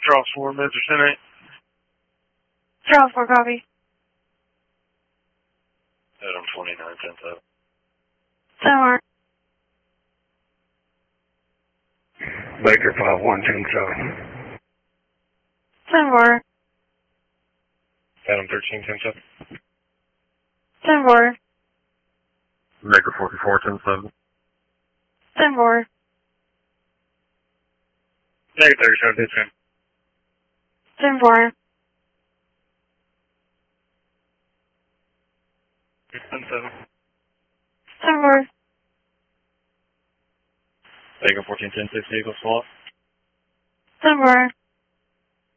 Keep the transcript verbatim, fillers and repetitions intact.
Charles four, Mister Senate. Charles four, copy. Adam twenty-nine, ten seven. Somewhere. Baker five one, ten seven. Somewhere. Adam thirteen, ten seven. Somewhere. Baker forty-four, ten seven. Somewhere. Baker thirty-seven, ten seven. Somewhere. ten seven. Somewhere. Baker fourteen, ten six, Eagle SWAT. Somewhere.